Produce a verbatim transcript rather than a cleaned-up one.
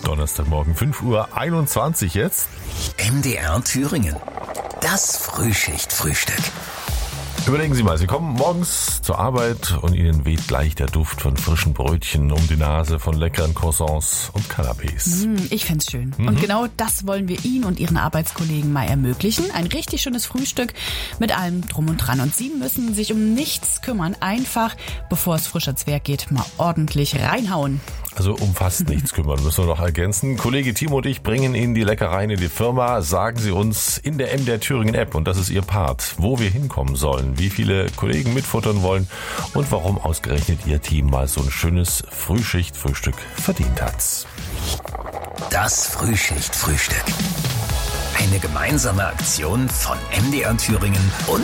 Donnerstagmorgen, fünf Uhr einundzwanzig jetzt. M D R Thüringen. Das Frühschicht-Frühstück. Überlegen Sie mal, Sie kommen morgens zur Arbeit und Ihnen weht gleich der Duft von frischen Brötchen um die Nase, von leckeren Croissants und Canapés. Mm, ich find's schön. Mhm. Und genau das wollen wir Ihnen und Ihren Arbeitskollegen mal ermöglichen. Ein richtig schönes Frühstück mit allem drum und dran. Und Sie müssen sich um nichts kümmern. Einfach, bevor es frisch ans Werk geht, mal ordentlich reinhauen. Also um fast nichts kümmern, müssen wir noch ergänzen. Kollege Timo und ich bringen Ihnen die Leckereien in die Firma. Sagen Sie uns in der M D R Thüringen App, und das ist Ihr Part, wo wir hinkommen sollen, wie viele Kollegen mitfuttern wollen und warum ausgerechnet Ihr Team mal so ein schönes Frühschicht-Frühstück verdient hat. Das Frühschicht-Frühstück. Eine gemeinsame Aktion von M D R Thüringen und